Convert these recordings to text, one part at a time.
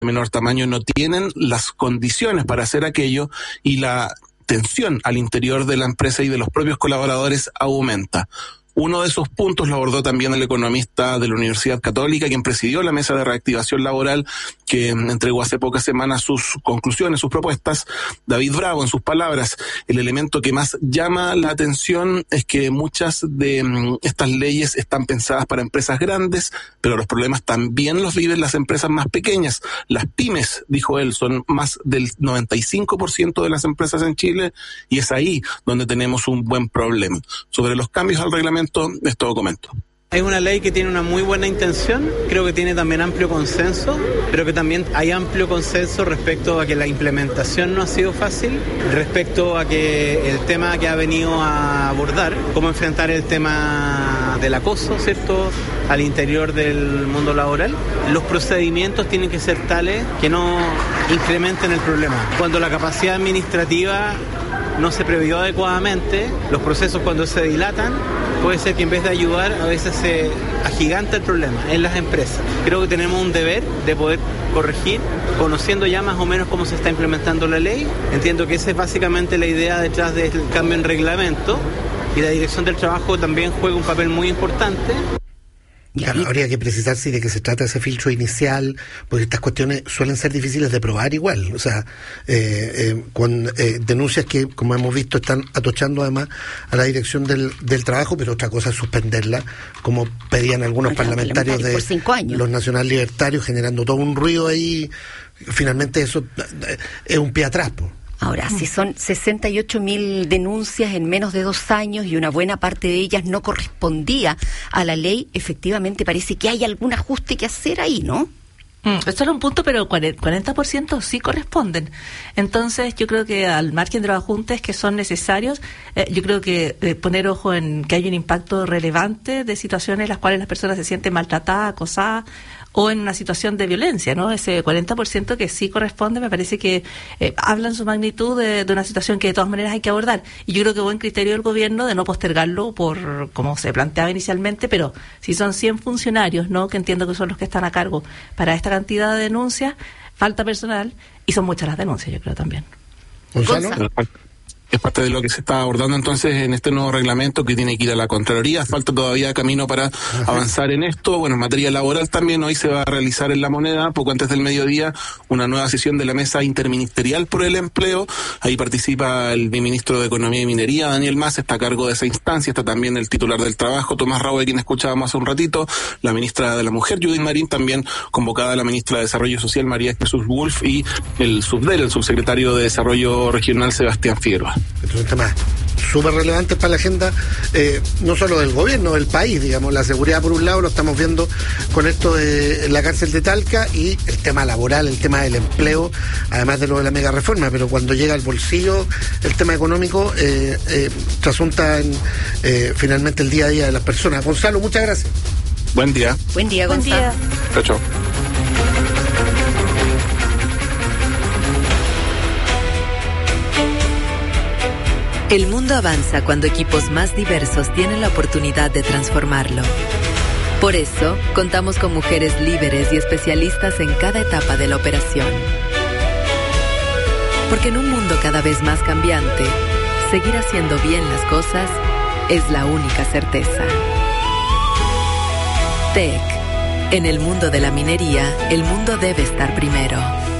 menor tamaño no tienen las condiciones para hacer aquello, y la tensión al interior de la empresa y de los propios colaboradores aumenta. Uno de esos puntos lo abordó también el economista de la Universidad Católica, quien presidió la mesa de reactivación laboral, que entregó hace pocas semanas sus conclusiones, sus propuestas. David Bravo, en sus palabras, el elemento que más llama la atención es que muchas de estas leyes están pensadas para empresas grandes, pero los problemas también los viven las empresas más pequeñas. Las pymes, dijo él, son más del 95% de las empresas en Chile, y es ahí donde tenemos un buen problema. Sobre los cambios al reglamento, es todo comento. Es una ley que tiene una muy buena intención, creo que tiene también amplio consenso, pero que también hay amplio consenso respecto a que la implementación no ha sido fácil, respecto a que el tema que ha venido a abordar, cómo enfrentar el tema del acoso, ¿cierto?, al interior del mundo laboral, los procedimientos tienen que ser tales que no incrementen el problema. Cuando la capacidad administrativa no se previó adecuadamente, los procesos cuando se dilatan, puede ser que en vez de ayudar a veces se agiganta el problema en las empresas. Creo que tenemos un deber de poder corregir, conociendo ya más o menos cómo se está implementando la ley. Entiendo que esa es básicamente la idea detrás del cambio en reglamento, y la Dirección del Trabajo también juega un papel muy importante. Claro, habría que precisar si de qué se trata ese filtro inicial, porque estas cuestiones suelen ser difíciles de probar igual. O sea, con denuncias que, como hemos visto, están atochando además a la Dirección del Trabajo, pero otra cosa es suspenderla, como pedían algunos parlamentarios de los nacional libertarios, generando todo un ruido ahí. Finalmente eso es un pie atrás, pues. Ahora, si son 68.000 denuncias en menos de 2 años y una buena parte de ellas no correspondía a la ley, efectivamente parece que hay algún ajuste que hacer ahí, ¿no? Esto era un punto, pero 40% sí corresponden. Entonces, yo creo que al margen de los ajustes que son necesarios, yo creo que poner ojo en que hay un impacto relevante de situaciones en las cuales las personas se sienten maltratadas, acosadas, o en una situación de violencia, ¿no? Ese 40% que sí corresponde, me parece que habla en su magnitud de una situación que de todas maneras hay que abordar. Y yo creo que buen criterio del gobierno de no postergarlo por como se planteaba inicialmente, pero si son 100 funcionarios, ¿no?, que entiendo que son los que están a cargo para esta cantidad de denuncias, falta personal, y son muchas las denuncias, yo creo también. ¿Gonzalo? Es parte de lo que se está abordando entonces en este nuevo reglamento, que tiene que ir a la Contraloría. Falta todavía camino para avanzar en esto. Bueno, en materia laboral también hoy se va a realizar en La Moneda, poco antes del mediodía, una nueva sesión de la Mesa Interministerial por el Empleo. Ahí participa el ministro de Economía y Minería, Daniel Mas, está a cargo de esa instancia. Está también el titular del Trabajo, Tomás Raúl, quien escuchábamos hace un ratito, la ministra de la Mujer, Judith Marín, también convocada la ministra de Desarrollo Social, María Jesús Wolf, y el subsecretario de Desarrollo Regional, Sebastián Figueroa. Estos son temas súper relevantes para la agenda, no solo del gobierno, del país, digamos. La seguridad, por un lado, lo estamos viendo con esto de la cárcel de Talca, y el tema laboral, el tema del empleo, además de lo de la mega reforma. Pero cuando llega al bolsillo el tema económico, trasunta en finalmente el día a día de las personas. Gonzalo, muchas gracias. Buen día. Buen día, Gonzalo. Chao. El mundo avanza cuando equipos más diversos tienen la oportunidad de transformarlo. Por eso, contamos con mujeres líderes y especialistas en cada etapa de la operación. Porque en un mundo cada vez más cambiante, seguir haciendo bien las cosas es la única certeza. TEC. En el mundo de la minería, el mundo debe estar primero.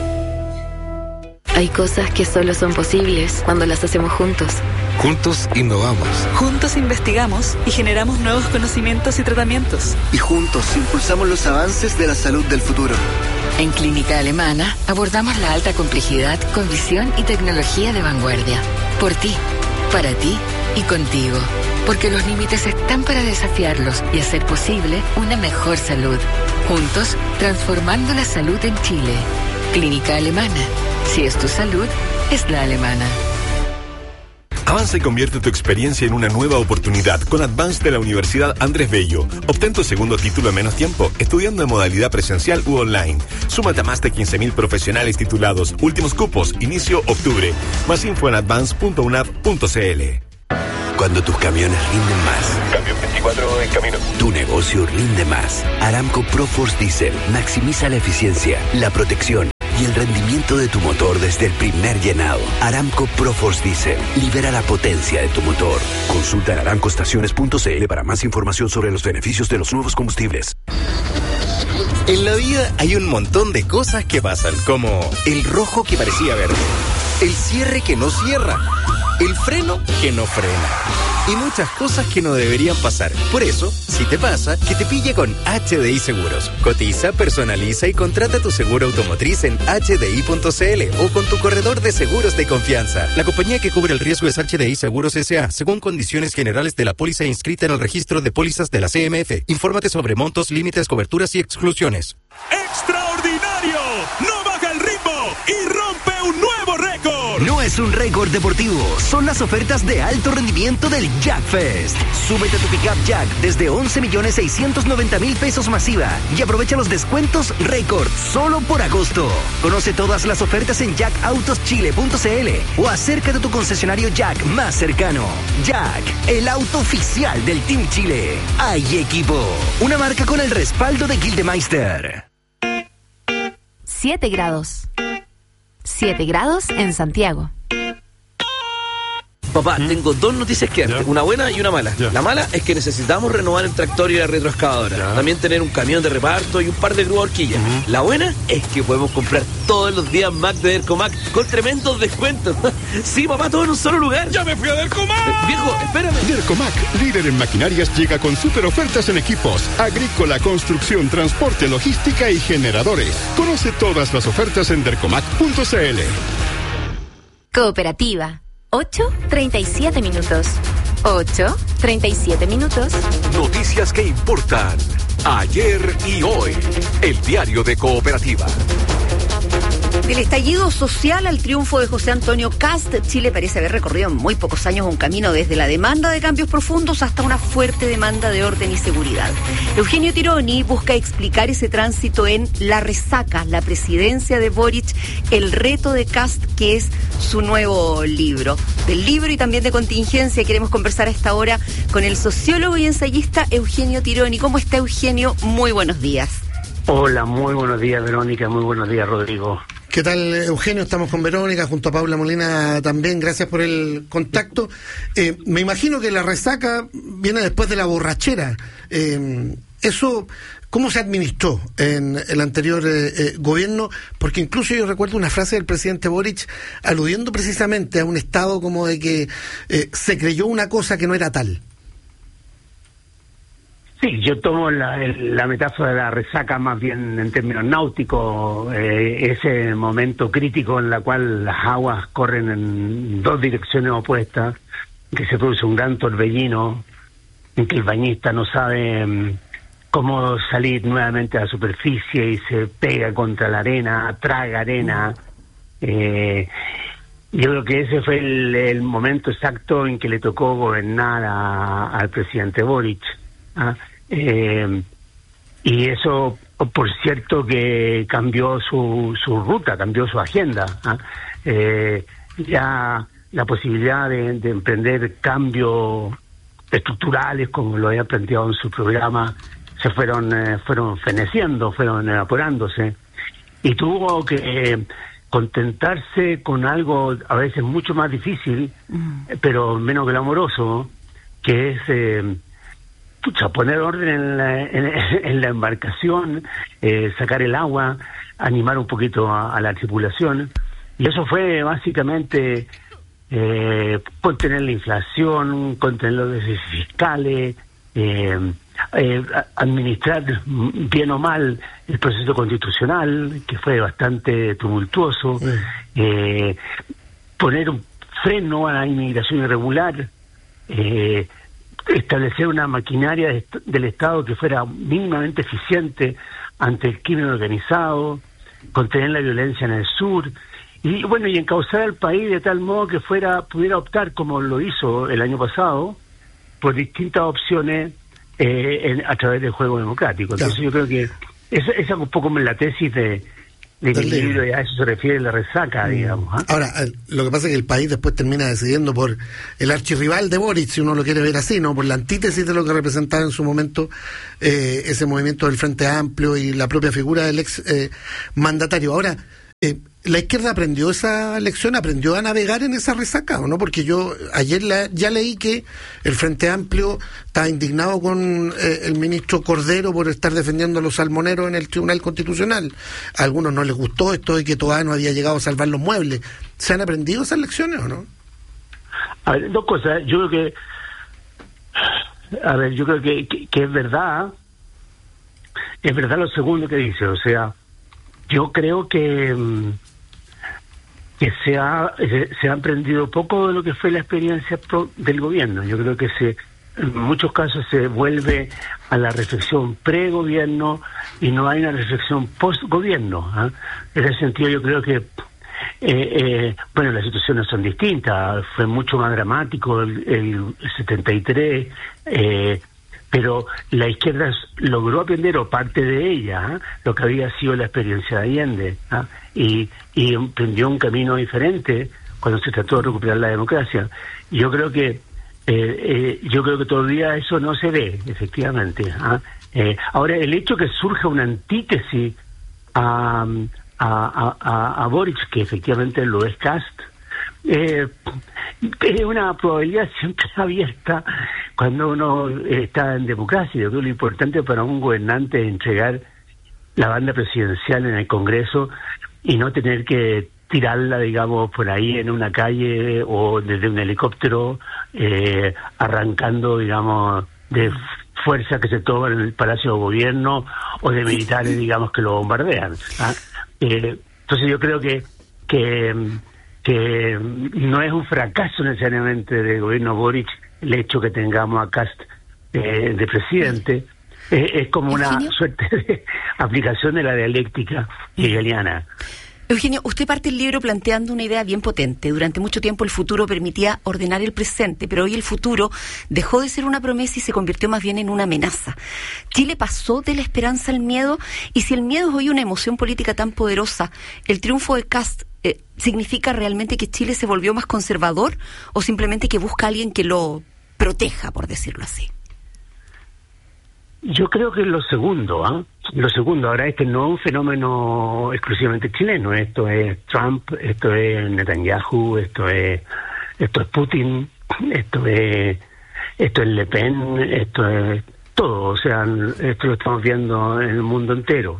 Hay cosas que solo son posibles cuando las hacemos juntos. Juntos innovamos. Juntos investigamos y generamos nuevos conocimientos y tratamientos. Y juntos impulsamos los avances de la salud del futuro. En Clínica Alemana abordamos la alta complejidad con visión y tecnología de vanguardia. Por ti, para ti y contigo. Porque los límites están para desafiarlos y hacer posible una mejor salud. Juntos, transformando la salud en Chile. Clínica Alemana. Si es tu salud, es la alemana. Avanza y convierte tu experiencia en una nueva oportunidad con Advance de la Universidad Andrés Bello. Obtén tu segundo título en menos tiempo, estudiando en modalidad presencial u online. Súmate a más de 15.000 profesionales titulados. Últimos cupos, inicio octubre. Más info en advance.unab.cl. Cuando tus camiones rinden más. Cambio 24 en camino. Tu negocio rinde más. Aramco ProForce Diesel maximiza la eficiencia, la protección y el rendimiento de tu motor desde el primer llenado. Aramco ProForce Diesel libera la potencia de tu motor. Consulta en aramcoestaciones.cl para más información sobre los beneficios de los nuevos combustibles. En la vida hay un montón de cosas que pasan, como el rojo que parecía verde, el cierre que no cierra, el freno que no frena, y muchas cosas que no deberían pasar. Por eso, si te pasa, que te pille con HDI Seguros. Cotiza, personaliza y contrata tu seguro automotriz en hdi.cl o con tu corredor de seguros de confianza. La compañía que cubre el riesgo es HDI Seguros S.A., según condiciones generales de la póliza inscrita en el registro de pólizas de la CMF. Infórmate sobre montos, límites, coberturas y exclusiones. ¡Extraordinario! ¡No baja el ritmo y rompe un nuevo récord! No es un récord deportivo, son las ofertas de alto rendimiento del Jack Fest. Súbete a tu pickup Jack desde 11.690.000 pesos masiva y aprovecha los descuentos récord solo por agosto. Conoce todas las ofertas en jackautoschile.cl o acércate a tu concesionario Jack más cercano. Jack, el auto oficial del Team Chile. Hay equipo, una marca con el respaldo de Gildemeister. 7 grados. 7 grados en Santiago. Papá, tengo dos noticias que darte, una buena y una mala. La mala es que necesitamos renovar el tractor y la retroexcavadora. También tener un camión de reparto y un par de grúas horquillas. La buena es que podemos comprar todos los días Mac de Dercomac con tremendos descuentos. Sí, papá, todo en un solo lugar. ¡Ya me fui a Dercomac! Viejo, espérame. Dercomac, líder en maquinarias, llega con super ofertas en equipos agrícola, construcción, transporte, logística y generadores. Conoce todas las ofertas en dercomac.cl. Cooperativa. 8:37 minutos. 8:37 minutos. Noticias que importan. Ayer y hoy. El diario de Cooperativa. Del estallido social al triunfo de José Antonio Kast, Chile parece haber recorrido en muy pocos años un camino desde la demanda de cambios profundos hasta una fuerte demanda de orden y seguridad. Eugenio Tironi busca explicar ese tránsito en La Resaca, la presidencia de Boric, el reto de Kast, que es su nuevo libro. Del libro y también de contingencia queremos conversar a esta hora con el sociólogo y ensayista Eugenio Tironi. ¿Cómo está, Eugenio? Muy buenos días. Hola, muy buenos días, Verónica, muy buenos días, Rodrigo. ¿Qué tal, Eugenio? Estamos con Verónica, junto a Paula Molina también. Gracias por el contacto. Me imagino que la resaca viene después de la borrachera. Eso, ¿cómo se administró en el anterior gobierno? Porque incluso yo recuerdo una frase del presidente Boric aludiendo precisamente a un estado como de que se creyó una cosa que no era tal. Sí, yo tomo la metáfora de la resaca más bien en términos náuticos, ese momento crítico en la cual las aguas corren en dos direcciones opuestas, que se produce un gran torbellino, en que el bañista no sabe cómo salir nuevamente a la superficie y se pega contra la arena, traga arena. Yo creo que ese fue el momento exacto en que le tocó gobernar al presidente Boric. Y eso, por cierto, que cambió su ruta, cambió su agenda. Ya la posibilidad de emprender cambios estructurales, como lo había planteado en su programa, se fueron feneciendo, fueron evaporándose, y tuvo que contentarse con algo a veces mucho más difícil, pero menos glamoroso, que es poner orden en la embarcación, sacar el agua, animar un poquito a la tripulación. Y eso fue básicamente contener la inflación, contener los déficits fiscales, administrar bien o mal el proceso constitucional, que fue bastante tumultuoso, poner un freno a la inmigración irregular, establecer una maquinaria del Estado que fuera mínimamente eficiente ante el crimen organizado, contener la violencia en el sur, y bueno, y encauzar al país de tal modo que pudiera optar, como lo hizo el año pasado, por distintas opciones a través del juego democrático. Entonces yo creo que esa es un poco como la tesis de equilibrio, y a eso se refiere la resaca, digamos. Ahora, lo que pasa es que el país después termina decidiendo por el archirrival de Boric, si uno lo quiere ver así, ¿no? Por la antítesis de lo que representaba en su momento ese movimiento del Frente Amplio y la propia figura del ex mandatario. Ahora, la izquierda aprendió esa lección, aprendió a navegar en esa resaca, ¿o no? Porque yo ayer ya leí que el Frente Amplio está indignado con el ministro Cordero por estar defendiendo a los salmoneros en el Tribunal Constitucional. A algunos no les gustó esto de que Toá no había llegado a salvar los muebles. ¿Se han aprendido esas lecciones o no? A ver, dos cosas. Yo creo que es verdad lo segundo que dice. O sea, yo creo que se ha aprendido poco de lo que fue la experiencia del gobierno. Yo creo que en muchos casos se vuelve a la reflexión pre-gobierno y no hay una reflexión post-gobierno. En ese sentido yo creo que las situaciones son distintas. Fue mucho más dramático el 73, pero la izquierda logró aprender, o parte de ella, lo que había sido la experiencia de Allende, y emprendió un camino diferente cuando se trató de recuperar la democracia. Yo creo que todavía eso no se ve, efectivamente. Ahora, el hecho que surja una antítesis a Boric, que efectivamente lo es Kast, es una probabilidad siempre abierta cuando uno está en democracia. Yo creo que lo importante para un gobernante es entregar la banda presidencial en el Congreso y no tener que tirarla, digamos, por ahí en una calle o desde un helicóptero, arrancando, digamos, de fuerzas que se toman en el Palacio de Gobierno o de militares, digamos, que lo bombardean. Entonces yo creo que no es un fracaso necesariamente del gobierno Boric el hecho que tengamos a Kast de presidente. Es como una suerte de aplicación de la dialéctica hegeliana. Eugenio, usted parte el libro planteando una idea bien potente. Durante mucho tiempo el futuro permitía ordenar el presente, pero hoy el futuro dejó de ser una promesa y se convirtió más bien en una amenaza. ¿Chile pasó de la esperanza al miedo? Y si el miedo es hoy una emoción política tan poderosa, ¿el triunfo de Kast significa realmente que Chile se volvió más conservador o simplemente que busca a alguien que lo proteja, por decirlo así? Yo creo que es lo segundo, Lo segundo, ahora este no es un fenómeno exclusivamente chileno, esto es Trump, esto es Netanyahu, esto es Putin, esto es Le Pen, esto es todo, o sea, esto lo estamos viendo en el mundo entero.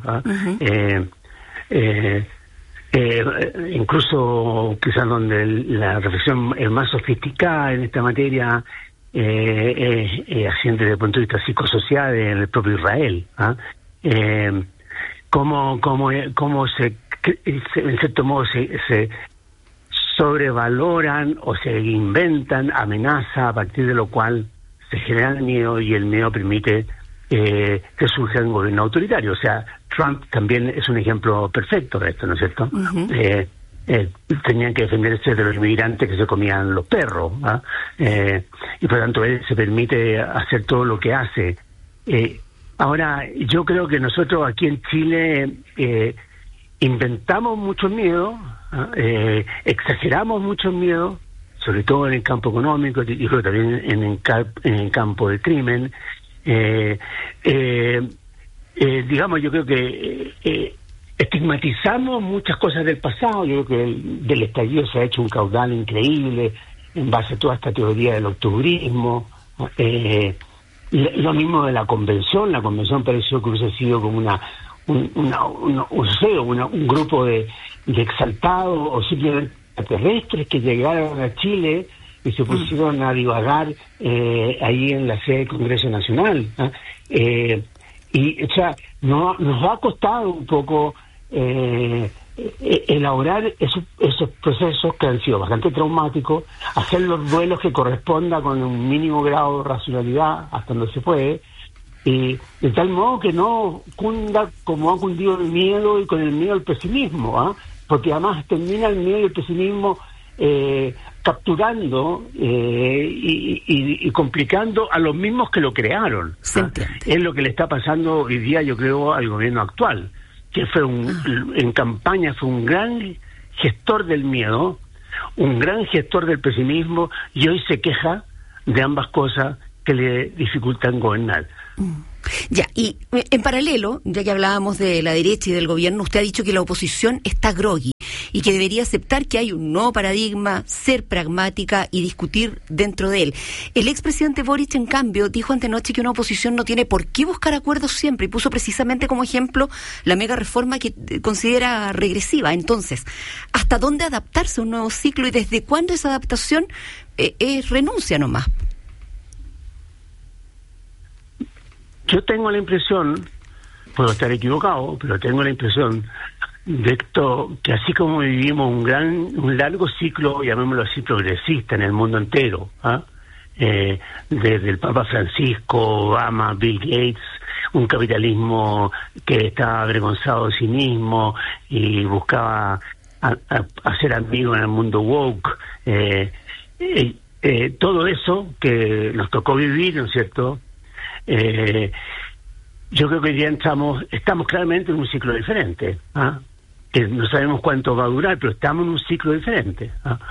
Incluso quizás donde la reflexión es más sofisticada en esta materia asciende desde el punto de vista psicosocial en el propio Israel. Cómo se en cierto modo se sobrevaloran o se inventan amenazas a partir de lo cual se genera el miedo, y el miedo permite que surja un gobierno autoritario. O sea, Trump también es un ejemplo perfecto de esto, ¿no es cierto? Tenían que defenderse de los inmigrantes que se comían los perros, y por lo tanto él se permite hacer todo lo que hace. Ahora, yo creo que nosotros aquí en Chile inventamos mucho miedo, exageramos mucho miedo, sobre todo en el campo económico, y creo también en el campo del crimen. Digamos, yo creo que estigmatizamos muchas cosas del pasado. Yo creo que del estallido se ha hecho un caudal increíble en base a toda esta teoría del octubrismo. Lo mismo de la convención. La convención pareció que hubiese sido como un grupo de exaltados o simplemente extraterrestres que llegaron a Chile y se pusieron a divagar ahí en la sede del Congreso Nacional. Y, o sea, nos ha costado un poco elaborar esos procesos que han sido bastante traumáticos, hacer los duelos que corresponda con un mínimo grado de racionalidad hasta donde se puede, y de tal modo que no cunda como ha cundido el miedo, y con el miedo el pesimismo, porque además termina el miedo y el pesimismo capturando y complicando a los mismos que lo crearon. Es lo que le está pasando hoy día, yo creo, al gobierno actual, que fue en campaña fue un gran gestor del miedo, un gran gestor del pesimismo, y hoy se queja de ambas cosas que le dificultan gobernar. Ya, y en paralelo, ya que hablábamos de la derecha y del gobierno, usted ha dicho que la oposición está groggy. y que debería aceptar que hay un nuevo paradigma, ser pragmática y discutir dentro de él. El expresidente Boric, en cambio, dijo antenoche que una oposición no tiene por qué buscar acuerdos siempre y puso precisamente como ejemplo la mega reforma que considera regresiva. Entonces, ¿hasta dónde adaptarse a un nuevo ciclo y desde cuándo esa adaptación es renuncia nomás? Yo tengo la impresión, puedo estar equivocado, pero tengo la impresión de esto, que así como vivimos un largo ciclo, llamémoslo así, progresista en el mundo entero, desde el Papa Francisco, Obama, Bill Gates, un capitalismo que estaba avergonzado de sí mismo y buscaba hacer amigos en el mundo woke, todo eso que nos tocó vivir, ¿no es cierto? Yo creo que hoy día estamos claramente en un ciclo diferente, que no sabemos cuánto va a durar, pero estamos en un ciclo diferente.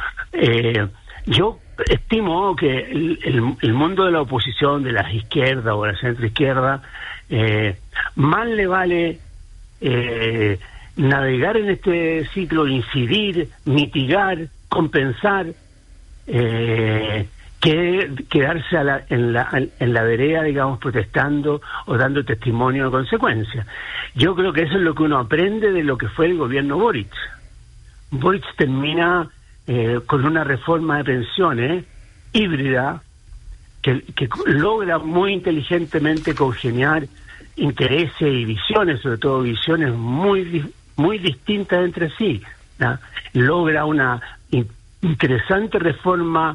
Yo estimo que el mundo de la oposición, de las izquierdas o de la centroizquierda, más le vale navegar en este ciclo, incidir, mitigar, compensar, que quedarse en la vereda, digamos, protestando o dando testimonio de consecuencias. Yo creo que eso es lo que uno aprende de lo que fue el gobierno Boric. Boric termina con una reforma de pensiones híbrida que logra muy inteligentemente congeniar intereses y visiones, sobre todo visiones muy distintas entre sí, ¿no? Logra una interesante reforma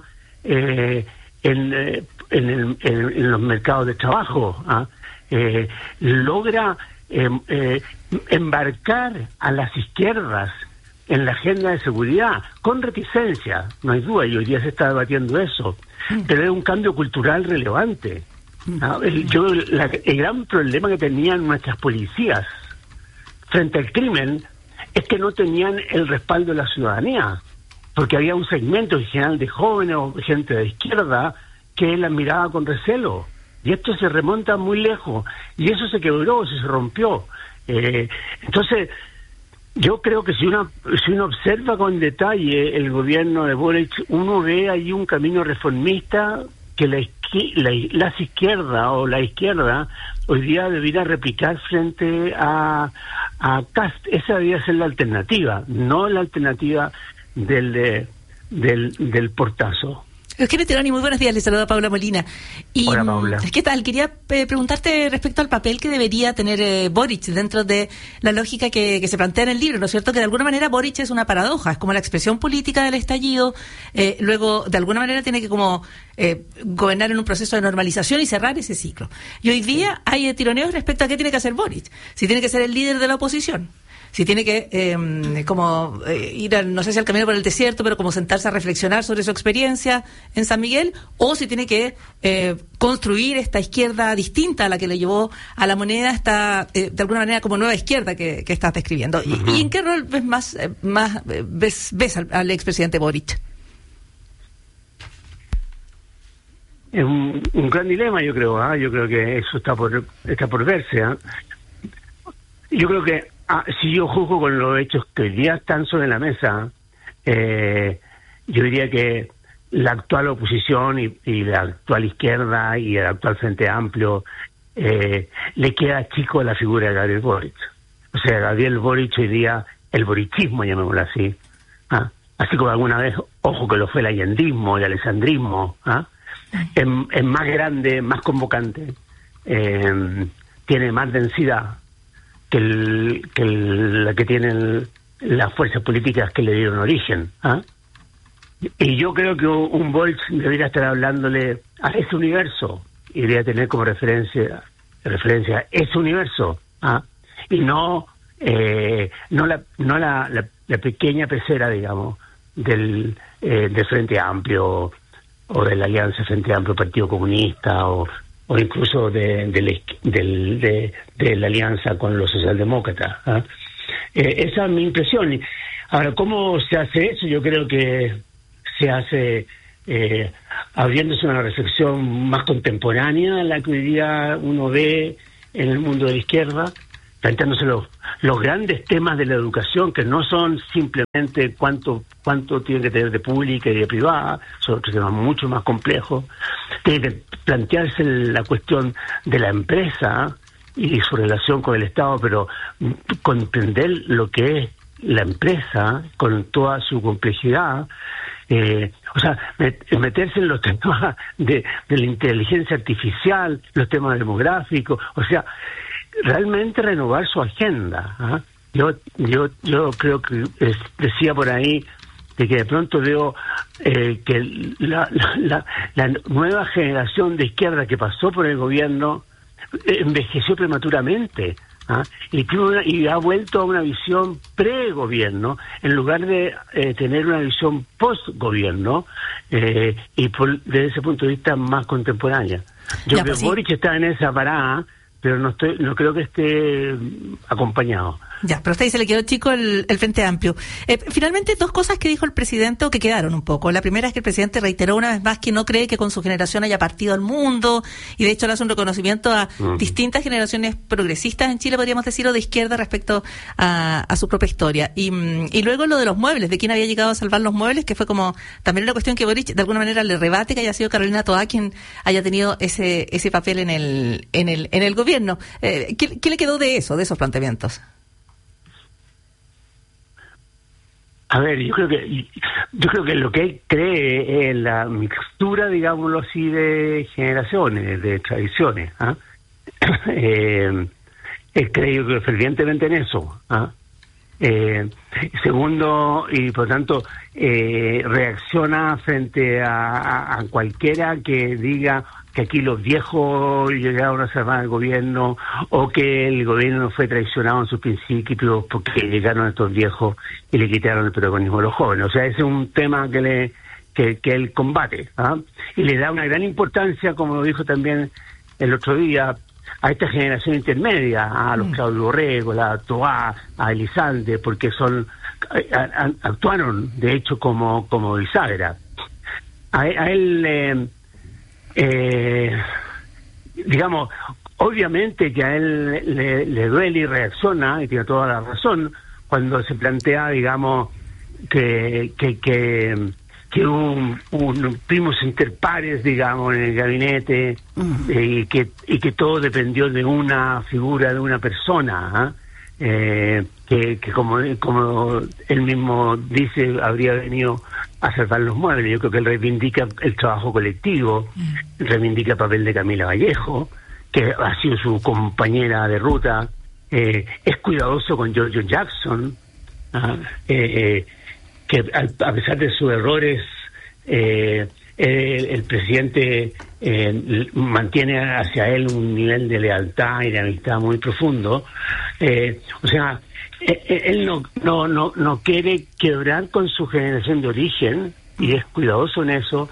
en los mercados de trabajo, logra embarcar a las izquierdas en la agenda de seguridad, con reticencia, no hay duda, y hoy día se está debatiendo eso, pero es un cambio cultural relevante. El gran problema que tenían nuestras policías frente al crimen es que no tenían el respaldo de la ciudadanía, porque había un segmento en general de jóvenes o gente de izquierda que las miraba con recelo, y esto se remonta muy lejos, y eso se quebró, se rompió. Entonces, yo creo que si uno observa con detalle el gobierno de Boric, uno ve ahí un camino reformista que las izquierdas o la izquierda hoy día debiera replicar frente a Kast. Esa debería ser la alternativa, no la alternativa del portazo. Eugenio Teroni, muy buenos días, le saluda Paula Molina. Hola, Paula. ¿Qué tal? Quería preguntarte respecto al papel que debería tener Boric dentro de la lógica que se plantea en el libro, ¿no es cierto? Que de alguna manera Boric es una paradoja, es como la expresión política del estallido, luego de alguna manera tiene que gobernar en un proceso de normalización y cerrar ese ciclo. Y hoy día hay tironeos respecto a qué tiene que hacer Boric, si tiene que ser el líder de la oposición, si tiene que ir, no sé si al camino por el desierto, pero como sentarse a reflexionar sobre su experiencia en San Miguel, o si tiene que construir esta izquierda distinta a la que le llevó a la Moneda, esta de alguna manera como nueva izquierda que estás describiendo. Uh-huh. ¿Y en qué rol ves al expresidente Boric? Es un gran dilema, yo creo. Yo creo que eso está por verse. Yo creo que si yo juzgo con los hechos que hoy día están sobre la mesa, yo diría que la actual oposición y la actual izquierda y el actual Frente Amplio le queda chico a la figura de Gabriel Boric. O sea, Gabriel Boric hoy día, el borichismo, llamémoslo así, así como alguna vez, ojo que lo fue el allendismo, el alessandrismo, es más grande, más convocante, tiene más densidad que la que tienen las fuerzas políticas que le dieron origen. Y yo creo que un Boric debería estar hablándole a ese universo y debería tener como referencia ese universo, y no la pequeña pecera, digamos, del Frente Amplio o de la Alianza Frente Amplio Partido Comunista o incluso de la alianza con los socialdemócratas. Esa es mi impresión. Ahora, ¿cómo se hace eso? Yo creo que se hace abriéndose una reflexión más contemporánea a la que hoy día uno ve en el mundo de la izquierda, planteándose los grandes temas de la educación, que no son simplemente cuánto tiene que tener de pública y de privada, son otros temas mucho más complejos. Tiene que plantearse la cuestión de la empresa y su relación con el Estado, pero comprender lo que es la empresa con toda su complejidad. O sea, meterse en los temas de la inteligencia artificial, los temas demográficos, o sea, realmente renovar su agenda. Yo creo que decía por ahí de que de pronto veo que la nueva generación de izquierda que pasó por el gobierno envejeció prematuramente. Y ha vuelto a una visión pre-gobierno en lugar de tener una visión post-gobierno y desde ese punto de vista más contemporánea. Yo creo que Boric está en esa parada, pero no creo que esté acompañado. Ya, pero a usted se le quedó chico el Frente Amplio. Finalmente, dos cosas que dijo el presidente o que quedaron un poco. La primera es que el presidente reiteró una vez más que no cree que con su generación haya partido al mundo, y de hecho le hace un reconocimiento a distintas generaciones progresistas en Chile, podríamos decir, o de izquierda respecto a su propia historia. Y luego lo de los muebles, de quién había llegado a salvar los muebles, que fue como también una cuestión que Boric de alguna manera le rebate, que haya sido Carolina Toá quien haya tenido ese papel en el gobierno. ¿Qué le quedó de esos planteamientos? A ver, yo creo que lo que él cree es la mixtura, digámoslo así, de generaciones, de tradiciones. Él cree fervientemente en eso. Segundo, y por tanto reacciona frente a cualquiera que diga que aquí los viejos llegaron a salvar al gobierno, o que el gobierno no fue traicionado en sus principios porque llegaron estos viejos y le quitaron el protagonismo a los jóvenes. O sea, ese es un tema que él combate, y le da una gran importancia, como lo dijo también el otro día, a esta generación intermedia, a los Claudio Borrego, a Toá, a Elizalde, porque actuaron de hecho como bisagra. A él digamos, obviamente que a él le duele y reacciona, y tiene toda la razón, cuando se plantea, digamos, que un primos inter pares, digamos, en el gabinete, y que todo dependió de una figura, de una persona, que como él mismo dice, habría venido a salvar los muebles. Yo creo que él reivindica el trabajo colectivo, reivindica el papel de Camila Vallejo, que ha sido su compañera de ruta, es cuidadoso con Giorgio Jackson, que a pesar de sus errores, el presidente mantiene hacia él un nivel de lealtad y de amistad muy profundo. O sea, él no quiere quebrar con su generación de origen, y es cuidadoso en eso,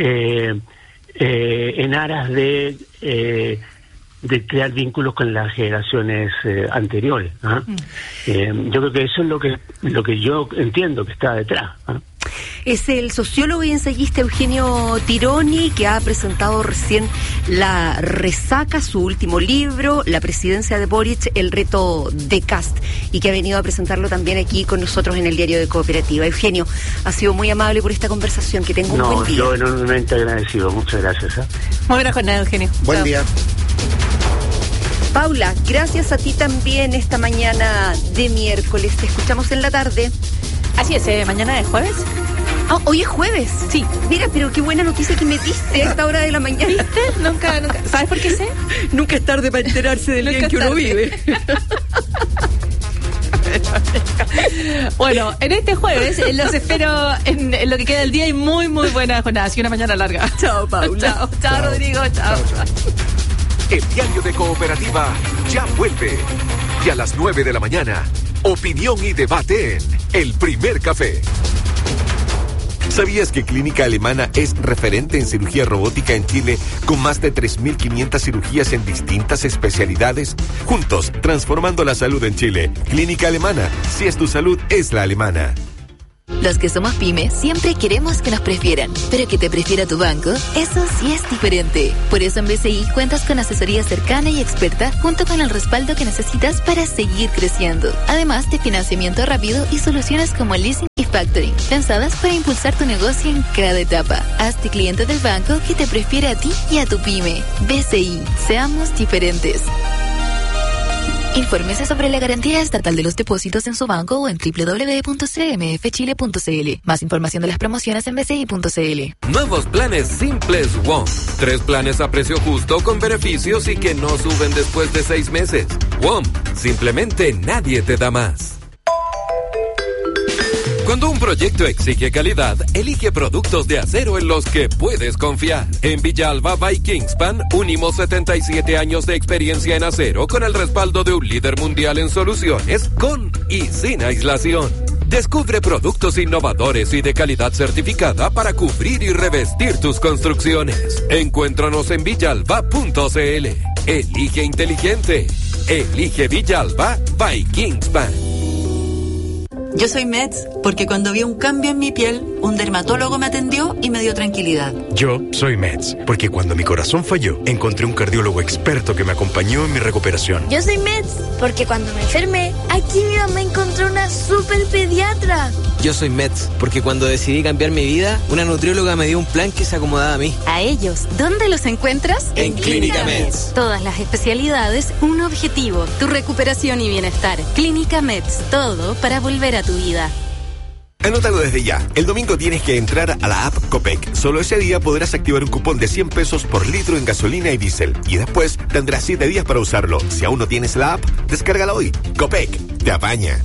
en aras de crear vínculos con las generaciones anteriores. Yo creo que eso es lo que yo entiendo que está detrás. Es el sociólogo y ensayista Eugenio Tironi, que ha presentado recién La Resaca, su último libro, La presidencia de Boric, el reto de Kast, y que ha venido a presentarlo también aquí con nosotros en el Diario de Cooperativa. Eugenio, ha sido muy amable por esta conversación, que tenga un buen día. Yo enormemente agradecido, muchas gracias. Muy buena jornada, Eugenio. Buen día. Paula, gracias a ti también esta mañana de miércoles. Te escuchamos en la tarde. Así es, mañana es jueves. Hoy es jueves. Sí. Mira, pero qué buena noticia que me diste a esta hora de la mañana. ¿Viste? Nunca. ¿Sabes por qué sé? Nunca es tarde para enterarse del día en que uno vive. Bueno, en este jueves los espero en lo que queda del día, y muy, muy buena jornada. Así una mañana larga. Chao, Paula. Chao, Rodrigo. Chao. El Diario de Cooperativa ya vuelve. Y a las 9 de la mañana, opinión y debate en El Primer Café. ¿Sabías que Clínica Alemana es referente en cirugía robótica en Chile, con más de 3.500 cirugías en distintas especialidades? Juntos, transformando la salud en Chile. Clínica Alemana, si es tu salud, es la alemana. Los que somos pyme siempre queremos que nos prefieran, pero que te prefiera tu banco, eso sí es diferente. Por eso en BCI cuentas con asesoría cercana y experta junto con el respaldo que necesitas para seguir creciendo. Además de financiamiento rápido y soluciones como leasing y factoring, pensadas para impulsar tu negocio en cada etapa. Hazte cliente del banco que te prefiere a ti y a tu pyme. BCI, seamos diferentes. Infórmese sobre la garantía estatal de los depósitos en su banco o en www.cmfchile.cl. Más información de las promociones en bci.cl. Nuevos planes simples WOM. 3 planes a precio justo con beneficios y que no suben después de 6 meses. WOM, simplemente nadie te da más. Cuando un proyecto exige calidad, elige productos de acero en los que puedes confiar. En Villalba by Kingspan, unimos 77 años de experiencia en acero con el respaldo de un líder mundial en soluciones, con y sin aislación. Descubre productos innovadores y de calidad certificada para cubrir y revestir tus construcciones. Encuéntranos en villalba.cl. Elige inteligente. Elige Villalba by Kingspan. Yo soy Meds porque cuando vi un cambio en mi piel, un dermatólogo me atendió y me dio tranquilidad. Yo soy Meds porque cuando mi corazón falló, encontré un cardiólogo experto que me acompañó en mi recuperación. Yo soy Meds porque cuando me enfermé, aquí mi mamá encontró una super pediatra. Yo soy Meds porque cuando decidí cambiar mi vida, una nutrióloga me dio un plan que se acomodaba a mí. A ellos, ¿dónde los encuentras? En Clínica Meds. Todas las especialidades, un objetivo, tu recuperación y bienestar. Clínica Meds, todo para volver a tu vida. Anótalo desde ya. El domingo tienes que entrar a la app Copec. Solo ese día podrás activar un cupón de 100 pesos por litro en gasolina y diésel. Y después tendrás 7 días para usarlo. Si aún no tienes la app, descárgala hoy. Copec, te apaña.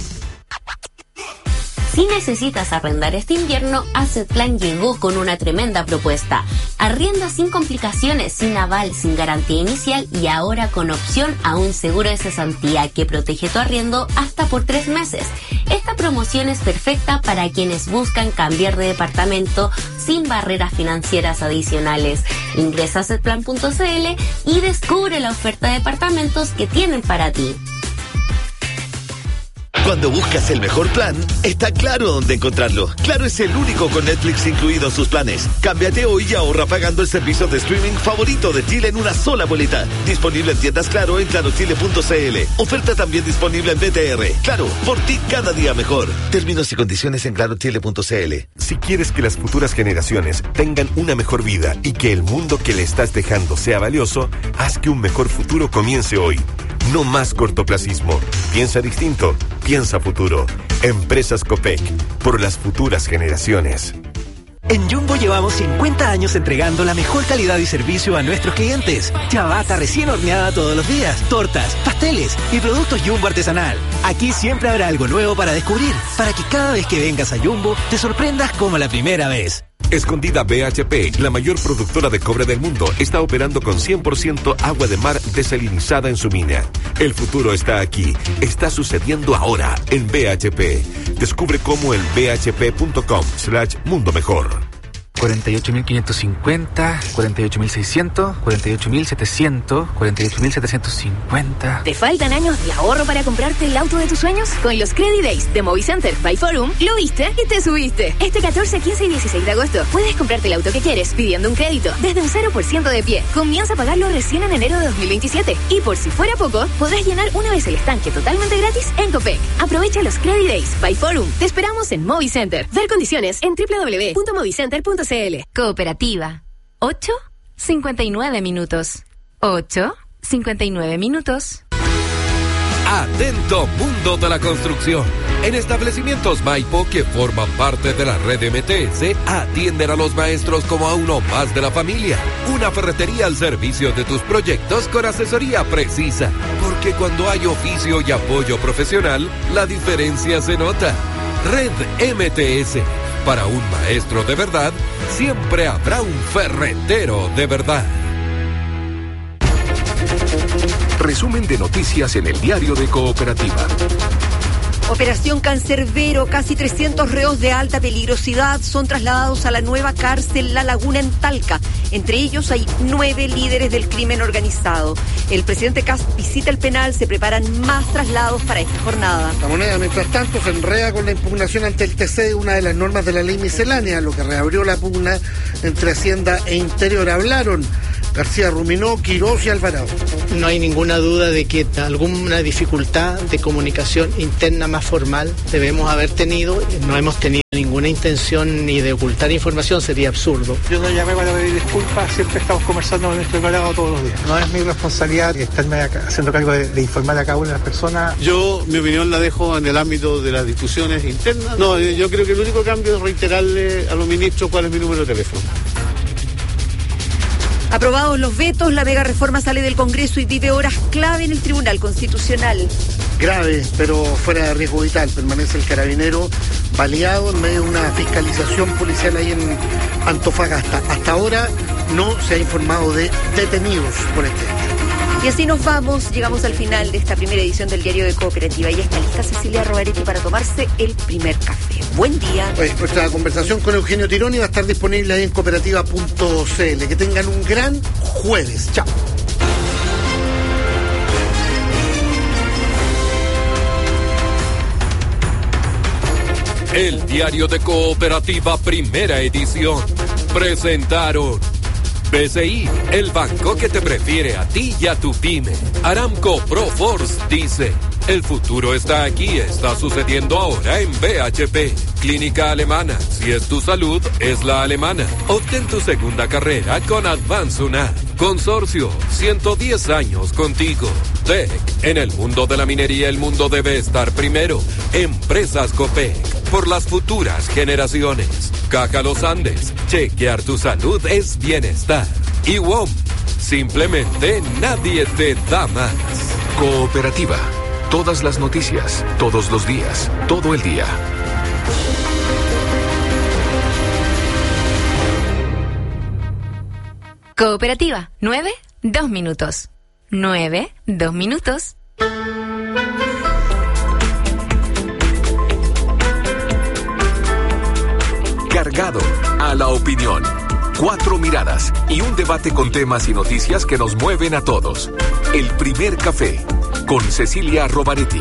Si necesitas arrendar este invierno, Assetplan llegó con una tremenda propuesta. Arrienda sin complicaciones, sin aval, sin garantía inicial y ahora con opción a un seguro de cesantía que protege tu arriendo hasta por 3 meses. Esta promoción es perfecta para quienes buscan cambiar de departamento sin barreras financieras adicionales. Ingresa a assetplan.cl y descubre la oferta de departamentos que tienen para ti. Cuando buscas el mejor plan, está Claro dónde encontrarlo. Claro es el único con Netflix incluido en sus planes. Cámbiate hoy y ahorra pagando el servicio de streaming favorito de Chile en una sola boleta. Disponible en tiendas Claro en clarochile.cl. Oferta también disponible en BTR. Claro, por ti cada día mejor. Términos y condiciones en clarochile.cl. Si quieres que las futuras generaciones tengan una mejor vida y que el mundo que le estás dejando sea valioso, haz que un mejor futuro comience hoy. No más cortoplacismo. Piensa distinto. Piensa futuro. Empresas Copec. Por las futuras generaciones. En Jumbo llevamos 50 años entregando la mejor calidad y servicio a nuestros clientes. Ciabatta recién horneada todos los días, tortas, pasteles y productos Jumbo artesanal. Aquí siempre habrá algo nuevo para descubrir, para que cada vez que vengas a Jumbo te sorprendas como la primera vez. Escondida BHP, la mayor productora de cobre del mundo, está operando con 100% agua de mar desalinizada en su mina. El futuro está aquí, está sucediendo ahora en BHP. Descubre cómo en bhp.com/mundo mejor. 48.550, 48.600, 48.700, 48.750. ¿Te faltan años de ahorro para comprarte el auto de tus sueños? Con los Credit Days de Movicenter by Forum, lo viste y te subiste. Este 14, 15 y 16 de agosto puedes comprarte el auto que quieres pidiendo un crédito desde un 0% de pie. Comienza a pagarlo recién en enero de 2027. Y por si fuera poco, podrás llenar una vez el estanque totalmente gratis en Copec. Aprovecha los Credit Days by Forum. Te esperamos en Movicenter. Ver condiciones en www.movicenter.cl. Cooperativa. 8:59 minutos. 8:59 minutos. Atento mundo de la construcción. En establecimientos Maipo que forman parte de la red MTS, atienden a los maestros como a uno más de la familia. Una ferretería al servicio de tus proyectos con asesoría precisa. Porque cuando hay oficio y apoyo profesional, la diferencia se nota. Red MTS. Para un maestro de verdad, siempre habrá un ferretero de verdad. Resumen de noticias en el diario de Cooperativa. Operación Cancerbero, casi 300 reos de alta peligrosidad son trasladados a la nueva cárcel La Laguna en Talca. Entre ellos hay 9 líderes del crimen organizado. El presidente Kast visita el penal, se preparan más traslados para esta jornada. La Moneda, mientras tanto, se enreda con la impugnación ante el TC de una de las normas de la ley miscelánea, lo que reabrió la pugna entre Hacienda e Interior. Hablaron García Ruminó, Quirós y Alvarado. No hay ninguna duda de que alguna dificultad de comunicación interna más formal debemos haber tenido. No hemos tenido ninguna intención ni de ocultar información, sería absurdo. Yo no llamé para pedir disculpas, siempre estamos conversando con nuestro delegado todos los días. No es mi responsabilidad estarme haciendo cargo de informar a cada una de las personas. Yo, mi opinión la dejo en el ámbito de las discusiones internas. No, yo creo que el único cambio es reiterarle a los ministros cuál es mi número de teléfono. Aprobados los vetos, la mega reforma sale del Congreso y vive horas clave en el Tribunal Constitucional. Grave, pero fuera de riesgo vital. Permanece el carabinero baleado en medio de una fiscalización policial ahí en Antofagasta. Hasta ahora no se ha informado de detenidos por este hecho. Y así nos vamos, llegamos al final de esta primera edición del Diario de Cooperativa. Y está lista Cecilia Rovaretti para tomarse el primer café. Buen día. Nuestra conversación con Eugenio Tironi va a estar disponible ahí en cooperativa.cl. Que tengan un gran jueves. Chao. El Diario de Cooperativa, primera edición. Presentaron BCI, el banco que te prefiere a ti y a tu pyme. Aramco Proforce dice, el futuro está aquí, está sucediendo ahora en BHP. Clínica Alemana, si es tu salud, es la alemana. Obtén tu segunda carrera con Advance UNAD. Consorcio, 110 años contigo. TEC, en el mundo de la minería el mundo debe estar primero. Empresas Copec, por las futuras generaciones. Caja Los Andes, chequear tu salud es bienestar. Y WOM, simplemente nadie te da más. Cooperativa, todas las noticias, todos los días, todo el día. Cooperativa, 9, 2 minutos. 9, 2 minutos. Cargado a la opinión. 4 miradas y un debate con temas y noticias que nos mueven a todos. El primer café con Cecilia Rovaretti.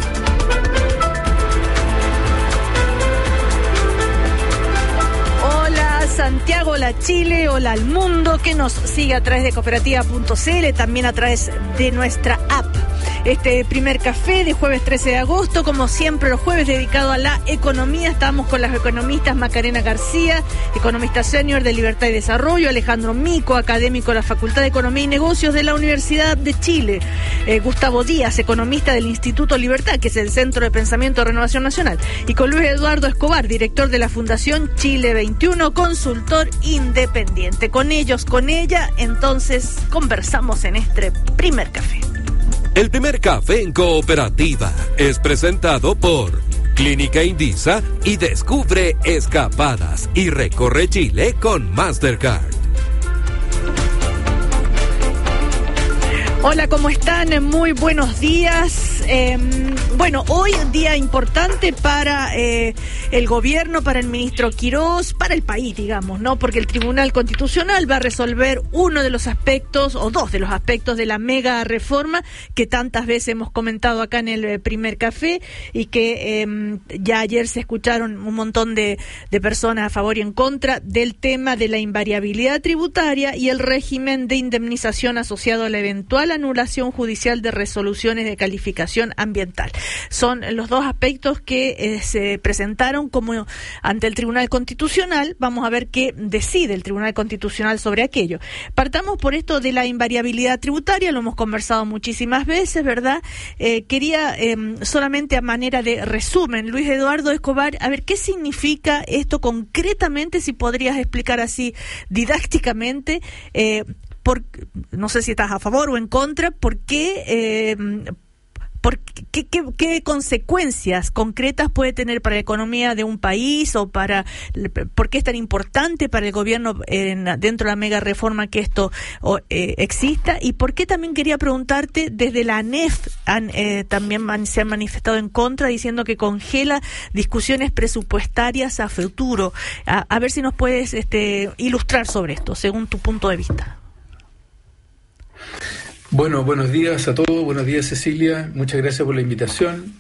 Hola Santiago, hola Chile, hola al mundo que nos sigue a través de cooperativa.cl, también a través de nuestra app. Este primer café de jueves 13 de agosto, como siempre los jueves dedicado a la economía, estamos con las economistas Macarena García, economista senior de Libertad y Desarrollo, Alejandro Mico, académico de la Facultad de Economía y Negocios de la Universidad de Chile, Gustavo Díaz, economista del Instituto Libertad, que es el Centro de Pensamiento de Renovación Nacional, y con Luis Eduardo Escobar, director de la Fundación Chile 21, consultor independiente. Con ellos, con ella, entonces conversamos en este primer café. El primer café en Cooperativa es presentado por Clínica Indisa y descubre escapadas y recorre Chile con Mastercard. Hola, ¿cómo están? Muy buenos días. Bueno, hoy día importante para el gobierno, para el ministro Quirós, para el país, digamos, ¿no? Porque el Tribunal Constitucional va a resolver uno de los aspectos, o dos de los aspectos de la mega reforma que tantas veces hemos comentado acá en el primer café y que ya ayer se escucharon un montón de personas a favor y en contra del tema de la invariabilidad tributaria y el régimen de indemnización asociado a la eventual anulación judicial de resoluciones de calificación ambiental. Son los dos aspectos que se presentaron como ante el Tribunal Constitucional. Vamos a ver qué decide el Tribunal Constitucional sobre aquello. Partamos por esto de la invariabilidad tributaria, lo hemos conversado muchísimas veces, ¿verdad? Quería solamente a manera de resumen, Luis Eduardo Escobar, a ver qué significa esto concretamente, si podrías explicar así didácticamente, no sé si estás a favor o en contra, ¿por qué ¿qué consecuencias concretas puede tener para la economía de un país o por qué es tan importante para el gobierno dentro de la mega reforma que esto exista? Y por qué también quería preguntarte, desde la ANEF también se han manifestado en contra, diciendo que congela discusiones presupuestarias a futuro. A ver si nos puedes ilustrar sobre esto, según tu punto de vista. Bueno, buenos días a todos, buenos días Cecilia, muchas gracias por la invitación.